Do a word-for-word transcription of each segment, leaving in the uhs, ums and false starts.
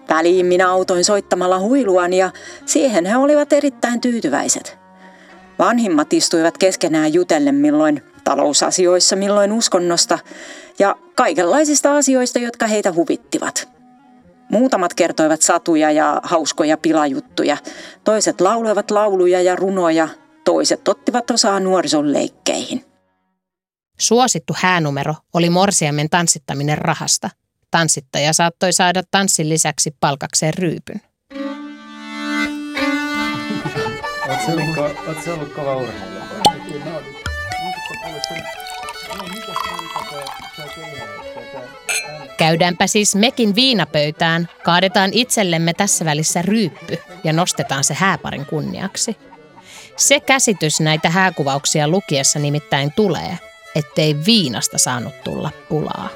Väliin minä autoin soittamalla huiluani ja siihen he olivat erittäin tyytyväiset. Vanhimmat istuivat keskenään jutellen milloin talousasioissa, milloin uskonnosta ja kaikenlaisista asioista, jotka heitä huvittivat. Muutamat kertoivat satuja ja hauskoja pilajuttuja, toiset lauloivat lauluja ja runoja, toiset ottivat osaa nuorison leikkeihin. Suosittu häänumero oli morsiamen tanssittaminen rahasta. Tanssittaja saattoi saada tanssin lisäksi palkakseen ryypyn. Oletko ollut kova urheilija? Käydäänpä siis mekin viinapöytään, kaadetaan itsellemme tässä välissä ryyppy ja nostetaan se hääparin kunniaksi. Se käsitys näitä hääkuvauksia lukiessa nimittäin tulee, ettei viinasta saanut tulla pulaa.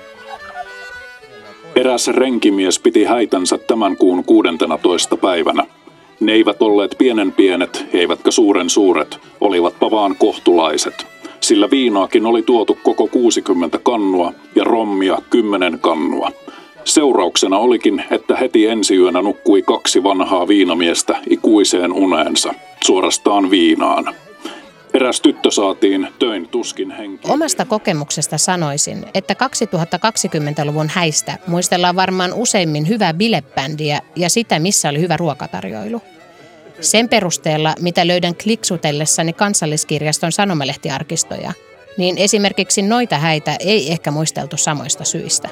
Eräs renkimies piti häitänsä tämän kuun kuudentenatoista päivänä. Ne eivät olleet pienen pienet, eivätkä suuren suuret, olivatpa vaan kohtulaiset. Sillä viinaakin oli tuotu koko kuusikymmentä kannua ja rommia kymmenen kannua. Seurauksena olikin, että heti ensi yönä nukkui kaksi vanhaa viinamiestä ikuiseen uneensa, suorastaan viinaan. Eräs tyttö saatiin töin tuskin henkiin. Omasta kokemuksesta sanoisin, että kaksituhattakaksikymmentäluvun häistä muistellaan varmaan useimmin hyvää bilebändiä ja sitä, missä oli hyvä ruokatarjoilu. Sen perusteella, mitä löydän kliksutellessani Kansalliskirjaston sanomalehtiarkistoja, niin esimerkiksi noita häitä ei ehkä muisteltu samoista syistä.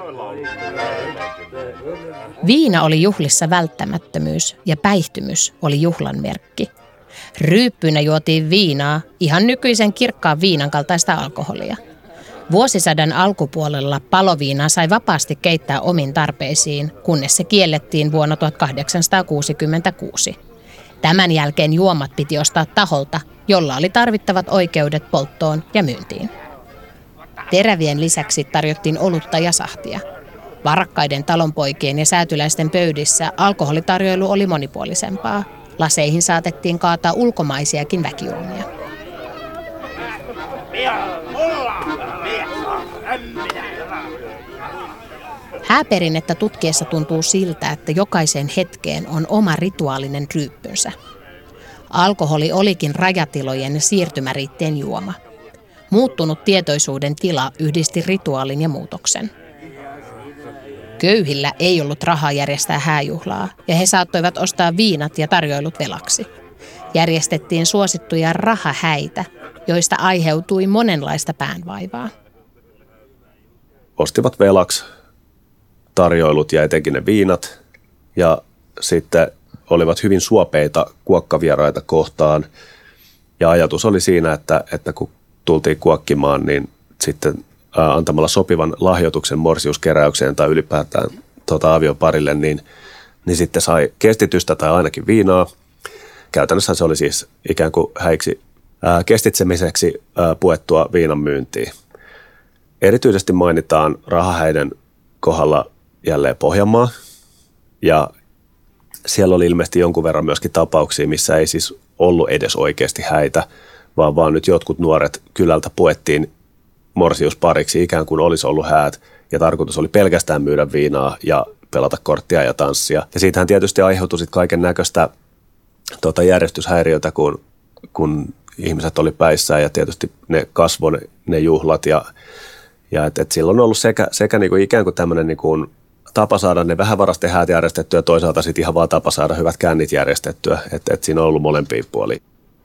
Viina oli juhlissa välttämättömyys ja päihtymys oli juhlan merkki. Ryyppynä juotiin viinaa, ihan nykyisen kirkkaan viinan kaltaista alkoholia. Vuosisadan alkupuolella paloviinaa sai vapaasti keittää omiin tarpeisiin, kunnes se kiellettiin vuonna tuhatkahdeksansataakuusikymmentäkuusi. Tämän jälkeen juomat piti ostaa taholta, jolla oli tarvittavat oikeudet polttoon ja myyntiin. Terävien lisäksi tarjottiin olutta ja sahtia. Varakkaiden talonpoikien ja säätyläisten pöydissä alkoholitarjoilu oli monipuolisempaa. Laseihin saatettiin kaataa ulkomaisiakin väkijuomia. Hääperinnettä tutkiessa tuntuu siltä, että jokaiseen hetkeen on oma rituaalinen ryyppynsä. Alkoholi olikin rajatilojen ja siirtymäriitteen juoma. Muuttunut tietoisuuden tila yhdisti rituaalin ja muutoksen. Köyhillä ei ollut rahaa järjestää hääjuhlaa, ja he saattoivat ostaa viinat ja tarjoilut velaksi. Järjestettiin suosittuja rahahäitä, joista aiheutui monenlaista päänvaivaa. Ostivat velaksi tarjoilut ja etenkin ne viinat, ja sitten olivat hyvin suopeita kuokkavieraita kohtaan. Ja ajatus oli siinä, että, että kun tultiin kuokkimaan, niin sitten ää, antamalla sopivan lahjoituksen morsiuskeräykseen tai ylipäätään tuota, avioparille, niin, niin sitten sai kestitystä tai ainakin viinaa. Käytännössä se oli siis ikään kuin häiksi ää, kestitsemiseksi ää, puettua viinan myyntiin. Erityisesti mainitaan rahahäiden kohdalla jälleen Pohjanmaa, ja siellä oli ilmeisesti jonkun verran myöskin tapauksia, missä ei siis ollut edes oikeasti häitä, vaan vaan nyt jotkut nuoret kylältä puettiin morsiuspariksi ikään kuin olisi ollut häät, ja tarkoitus oli pelkästään myydä viinaa ja pelata korttia ja tanssia. Ja siitähän tietysti aiheutui sitten kaiken näköistä tota, järjestyshäiriötä, kun, kun ihmiset oli päissään, ja tietysti ne kasvoi ne, ne juhlat, ja, ja et, et silloin on ollut sekä, sekä niinku ikään kuin tämmöinen niinku tapa saada ne vähävarasten häät järjestettyä, ja toisaalta sitten ihan vaan tapa saada hyvät kännit järjestettyä, että et siinä on ollut molempia puolia.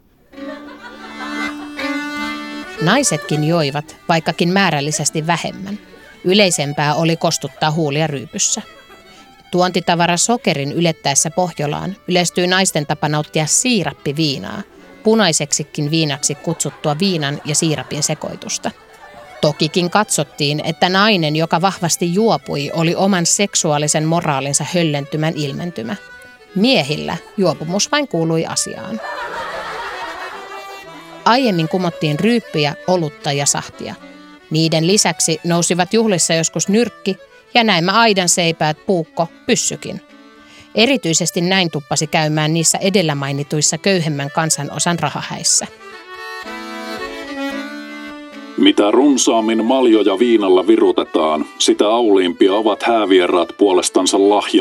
Naisetkin joivat, vaikkakin määrällisesti vähemmän. Yleisempää oli kostuttaa huulia ryypyssä. Tuontitavara sokerin ylettäessä Pohjolaan yleistyi naisten tapa nauttia siirappiviinaa, punaiseksikin viinaksi kutsuttua viinan ja siirapin sekoitusta. Tokikin katsottiin, että nainen, joka vahvasti juopui, oli oman seksuaalisen moraalinsa höllentymän ilmentymä. Miehillä juopumus vain kuului asiaan. Aiemmin kumottiin ryyppyjä, olutta ja sahtia. Niiden lisäksi nousivat juhlissa joskus nyrkki ja näimme aidanseipäät, puukko, pyssykin. Erityisesti näin tuppasi käymään niissä edellä mainituissa köyhemmän kansanosan rahahäissä. Mitä runsaammin maljoja viinalla virutetaan, sitä auliimpia ovat häävieraat puolestansa lahja.